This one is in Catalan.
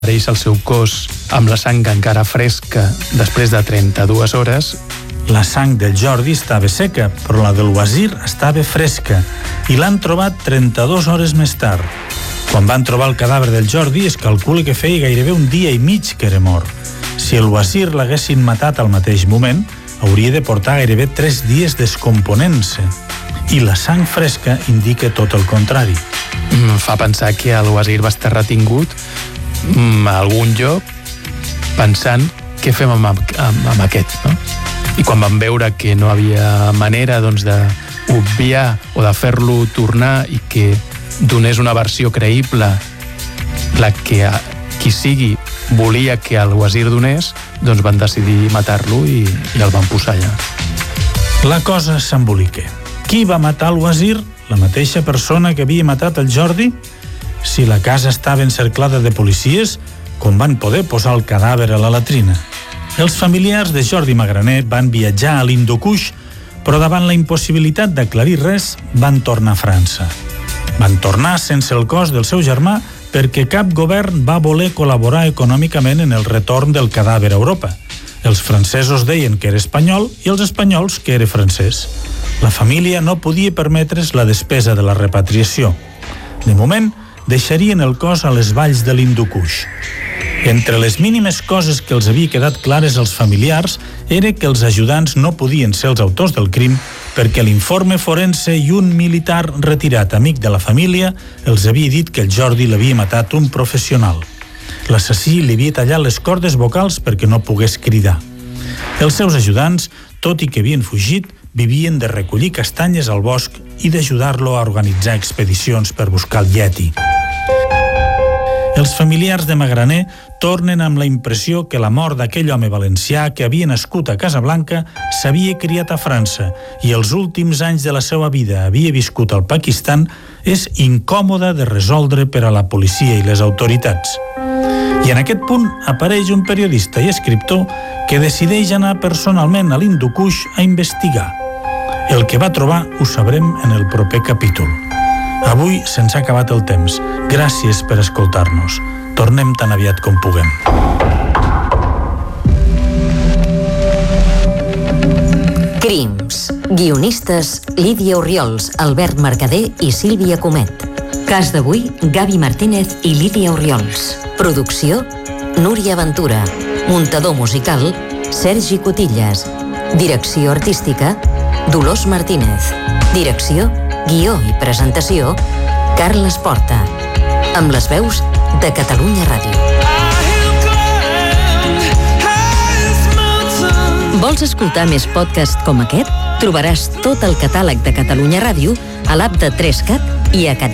apareix el seu cos amb la sang encara fresca després de 32 hores. La sang del Jordi estava seca, però la del Wazir estava fresca i l'han trobat 32 hores més tard. Quan van trobar el cadàver del Jordi es calcula que feia gairebé un dia i mig que era mort. Si el Wazir l'haguessin matat al mateix moment, hauria de portar gairebé 3 dies descomponent-se. I la sang fresca indica tot el contrari. Fa pensar que el Wazir va estar retingut a algun lloc pensant què fem amb aquest, no? I quan van veure que no havia manera d'obviar o de fer-lo tornar i que donés una versió creïble la que qui sigui volia que el Wazir donés, doncs van decidir matar-lo i el van posar allà. La cosa s'embolica. Qui va matar el Wazir? La mateixa persona que havia matat el Jordi? Si la casa estava encerclada de policies, com van poder posar el cadàver a la latrina? Els familiars de Jordi Magraner van viatjar a l'Hindukush, però davant la impossibilitat d'aclarir res, van tornar a França. Van tornar sense el cos del seu germà perquè cap govern va voler col·laborar econòmicament en el retorn del cadàver a Europa. Els francesos deien que era espanyol i els espanyols que era francès. La família no podia permetre's la despesa de la repatriació. De moment, deixarien el cos a les valls de l'Hindukush. Entre les mínimes coses que els havia quedat clares als familiars era que els ajudants no podien ser els autors del crim perquè l'informe forense i un militar retirat amic de la família els havia dit que el Jordi l'havia matat un professional. L'assassí li havia tallat les cordes vocals perquè no pogués cridar. Els seus ajudants, tot i que havien fugit, vivien de recollir castanyes al bosc i d'ajudar-lo a organitzar expedicions per buscar el Yeti. Els familiars de Magraner tornen amb la impressió que la mort d'aquell home valencià que havia nascut a Casablanca s'havia criat a França i els últims anys de la seva vida havia viscut al Pakistan és incòmoda de resoldre per a la policia i les autoritats. I en aquest punt apareix un periodista i escriptor que decideix anar personalment a l'Hindukush a investigar. El que va trobar ho sabrem en el proper capítol. Avui se'ns ha acabat el temps. Gràcies per escoltar-nos. Tornem tan aviat com puguem. Crims. Guionistes Lídia Orriols, Albert Mercader i Sílvia Comet. Cas d'avui, Gavi Martínez i Lídia Orriols. Producció, Núria Ventura. Muntador musical, Sergi Cotillas. Direcció artística, Dolors Martínez. Direcció, guió i presentació, Carles Porta. Amb les veus de Catalunya Ràdio. Vols escoltar més podcasts com aquest? Trobaràs tot el catàleg de Catalunya Ràdio a l'app de 3CAT i a